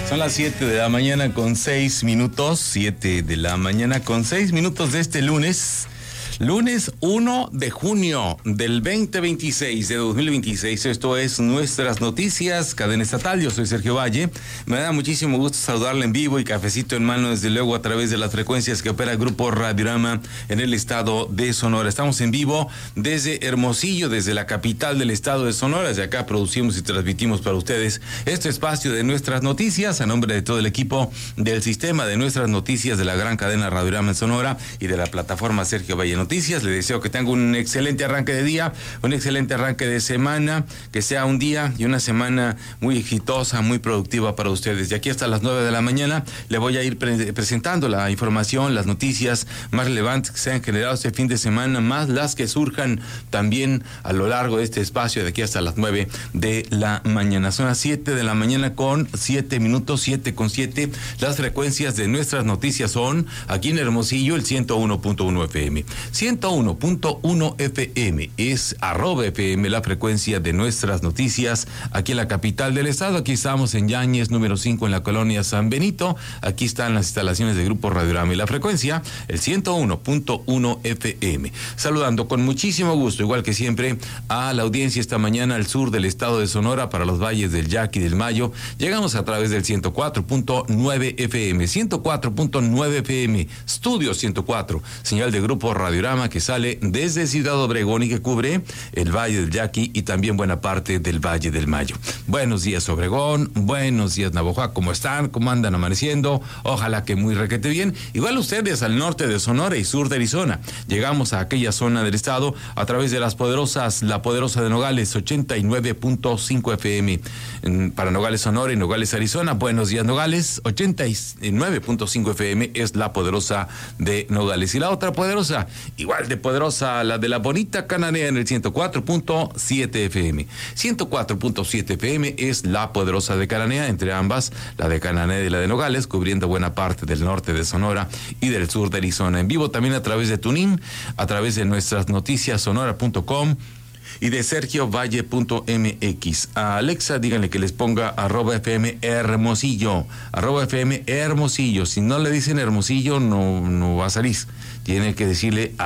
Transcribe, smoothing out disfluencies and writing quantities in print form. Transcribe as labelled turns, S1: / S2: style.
S1: Son las 7 de la mañana con 6 minutos, 7 de la mañana con 6 minutos de este lunes 1 de junio del 2026, de 2026. Esto es Nuestras Noticias, cadena estatal. Yo soy Sergio Valle. Me da muchísimo gusto saludarle en vivo y cafecito en mano, desde luego, a través de las frecuencias que opera Grupo Radiorama en el estado de Sonora. Estamos en vivo desde Hermosillo, desde la capital del estado de Sonora. Desde acá producimos y transmitimos para ustedes este espacio de Nuestras Noticias, a nombre de todo el equipo del sistema de Nuestras Noticias de la gran cadena Radiorama en Sonora y de la plataforma Sergio Valle Noticias. Le deseo que tenga un excelente arranque de día, un excelente arranque de semana, que sea un día y una semana muy exitosa, muy productiva para ustedes. De aquí hasta las 9 de la mañana le voy a ir presentando la información, las noticias más relevantes que se han generado este fin de semana, más las que surjan también a lo largo de este espacio de aquí hasta las 9 de la mañana. Son las 7 de la mañana con 7 minutos, 7 con 7. Las frecuencias de Nuestras Noticias son aquí en Hermosillo el 101.1 FM. 101.1 FM es @FM la frecuencia de Nuestras Noticias aquí en la capital del estado. Aquí estamos en Yáñez, número 5, en la colonia San Benito. Aquí están las instalaciones de Grupo Radiorama y la frecuencia el 101.1 FM. Saludando con muchísimo gusto, igual que siempre, a la audiencia esta mañana al sur del estado de Sonora, para los valles del Yaqui y del Mayo. Llegamos a través del 104.9 FM, 104.9 FM, Estudio 104, señal de Grupo Radiorama, que sale desde Ciudad Obregón y que cubre el Valle del Yaqui y también buena parte del Valle del Mayo. Buenos días, Obregón. Buenos días, Navojoa. ¿Cómo están? ¿Cómo andan amaneciendo? Ojalá que muy requete bien. Igual ustedes al norte de Sonora y sur de Arizona. Llegamos a aquella zona del estado a través de la poderosa de Nogales, 89.5 FM para Nogales, Sonora y Nogales, Arizona. Buenos días, Nogales. 89.5 FM es la poderosa de Nogales. Y la otra poderosa, igual de poderosa, la de la bonita Cananea, en el 104.7 FM. 104.7 FM es la poderosa de Cananea, entre ambas, la de Cananea y la de Nogales, cubriendo buena parte del norte de Sonora y del sur de Arizona. En vivo también a través de TuneIn, a través de Nuestras Noticias sonora.com y de sergiovalle.mx. A Alexa, díganle que les ponga @FM Hermosillo, @FM Hermosillo. Si no le dicen Hermosillo, no va a salir. Tiene que decirle